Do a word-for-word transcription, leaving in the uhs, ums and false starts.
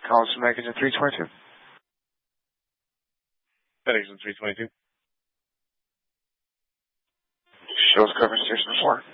Calls from Megan three twenty-two. Pennington three twenty-two. Shows coverage station four.